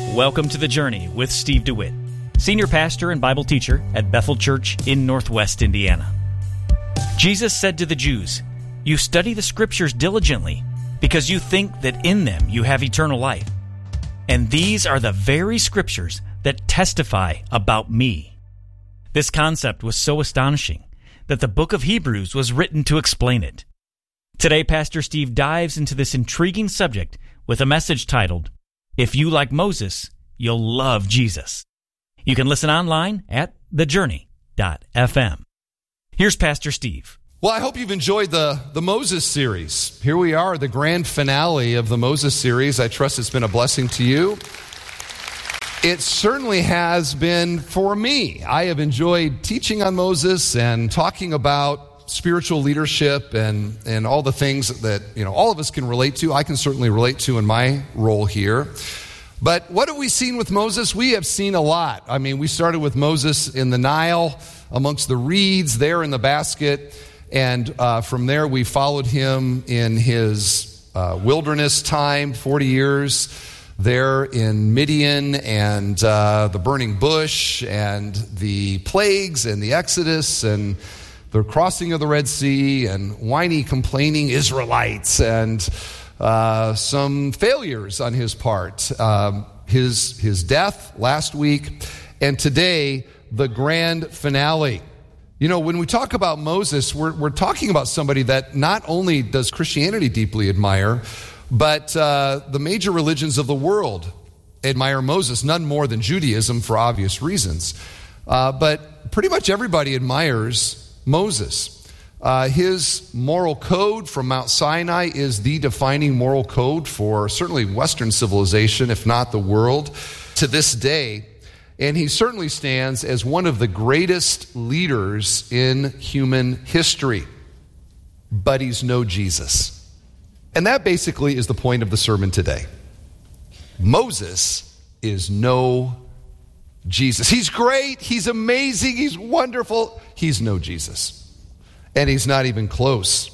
Welcome to The Journey with Steve DeWitt, Senior Pastor and Bible Teacher at Bethel Church in Northwest Indiana. Jesus said to the Jews, "You study the Scriptures diligently because you think that in them you have eternal life. And these are the very Scriptures that testify about me." This concept was so astonishing that the book of Hebrews was written to explain it. Today, Pastor Steve dives into this intriguing subject with a message titled, "If You Like Moses, You'll Love Jesus." You can listen online at thejourney.fm. Here's Pastor Steve. Well, I hope you've enjoyed the Moses series. Here we are, the grand finale of the Moses series. I trust it's been a blessing to you. It certainly has been for me. I have enjoyed teaching on Moses and talking about spiritual leadership and all the things that all of us can relate to. I can certainly relate to in my role here. But what have we seen with Moses? We have seen a lot. I mean, we started with Moses in the Nile amongst the reeds there in the basket. And from there, we followed him in his wilderness time, 40 years there in Midian, and the burning bush, and the plagues, and the Exodus, and the crossing of the Red Sea, and whiny, complaining Israelites, and some failures on his part. His death last week, and today, the grand finale. When we talk about Moses, we're talking about somebody that not only does Christianity deeply admire, but the major religions of the world admire Moses, none more than Judaism for obvious reasons. But pretty much everybody admires Moses. His moral code from Mount Sinai is the defining moral code for certainly Western civilization, if not the world, to this day. And he certainly stands as one of the greatest leaders in human history. But he's no Jesus. And that basically is the point of the sermon today. Moses is no Jesus. He's great, he's amazing, he's wonderful. He's no Jesus. And he's not even close.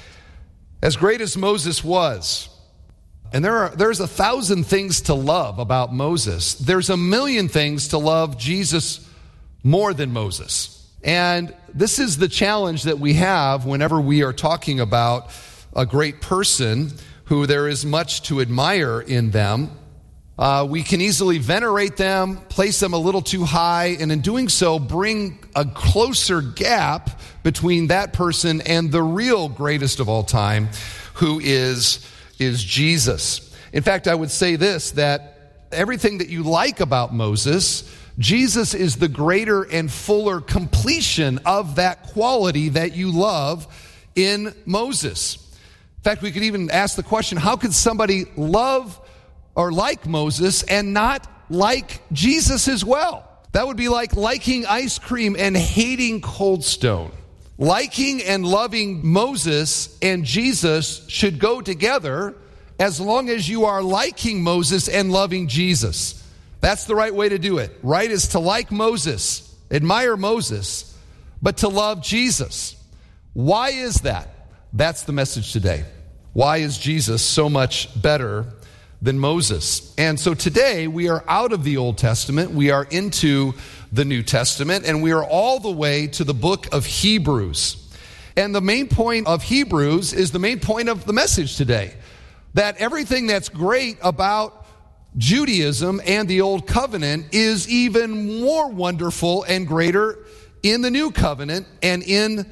As great as Moses was, and there's 1,000 things to love about Moses, there's 1,000,000 things to love Jesus more than Moses. And this is the challenge that we have whenever we are talking about a great person who there is much to admire in them. We can easily venerate them, place them a little too high, and in doing so, bring a closer gap between that person and the real greatest of all time, who is Jesus. In fact, I would say this, that everything that you like about Moses, Jesus is the greater and fuller completion of that quality that you love in Moses. In fact, we could even ask the question, how could somebody love or like Moses and not like Jesus as well? That would be like liking ice cream and hating Cold Stone. Liking and loving Moses and Jesus should go together as long as you are liking Moses and loving Jesus. That's the right way to do it. Right is to like Moses, admire Moses, but to love Jesus. Why is that? That's the message today. Why is Jesus so much better than Moses? And so today we are out of the Old Testament, we are into the New Testament, and we are all the way to the book of Hebrews. And the main point of Hebrews is the main point of the message today, that everything that's great about Judaism and the Old Covenant is even more wonderful and greater in the New Covenant and in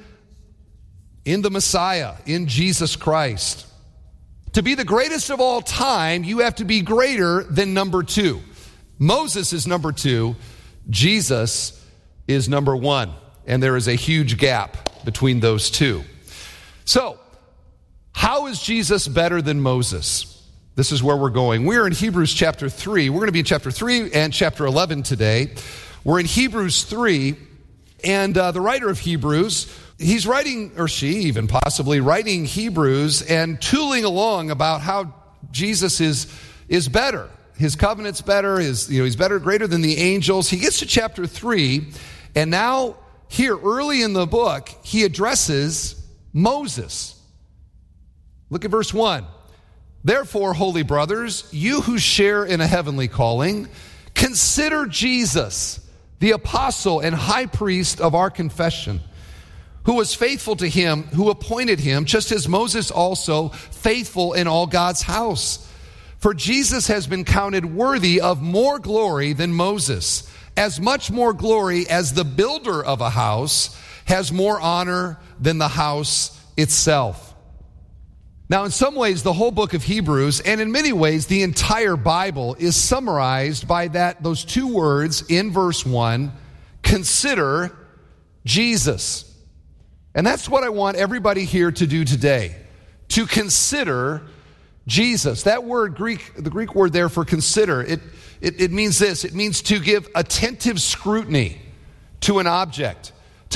the Messiah, in Jesus Christ. To be the greatest of all time, you have to be greater than number two. Moses is number two. Jesus is number one. And there is a huge gap between those two. So, how is Jesus better than Moses? This is where we're going. We're in Hebrews chapter 3. We're going to be in chapter 3 and chapter 11 today. We're in Hebrews 3. And the writer of Hebrews, he's writing, or she even possibly, writing Hebrews and tooling along about how Jesus is better. His covenant's better, he's better, greater than the angels. He gets to chapter 3, and now here, early in the book, he addresses Moses. Look at verse 1. Therefore, holy brothers, you who share in a heavenly calling, consider Jesus, the apostle and high priest of our confession, who was faithful to him who appointed him, just as Moses also faithful in all God's house. For Jesus has been counted worthy of more glory than Moses, as much more glory as the builder of a house has more honor than the house itself. Now, in some ways, the whole book of Hebrews, and in many ways, the entire Bible, is summarized by those two words in verse 1, consider Jesus. And that's what I want everybody here to do today, to consider Jesus. That word, the Greek word there for consider, it means this. It means to give attentive scrutiny to an object,